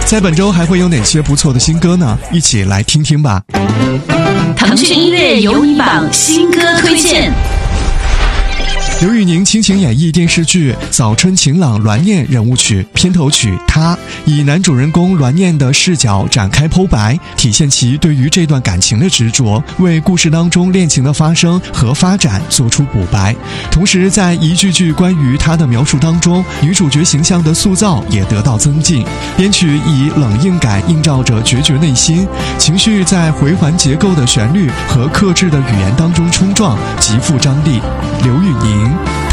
在本周还会有哪些不错的新歌呢？一起来听听吧。 腾讯音乐有你榜新歌推荐。 刘宇宁倾情演绎电视剧《早春晴朗》栾念人物曲片头曲《他》，以男主人公栾念的视角展开剖白，体现其对于这段感情的执着，为故事当中恋情的发生和发展做出补白。同时在一句句关于他的描述当中，女主角形象的塑造也得到增进。编曲以冷硬感映照着决绝内心，情绪在回环结构的旋律和克制的语言当中冲撞，极富张力。刘宇宁。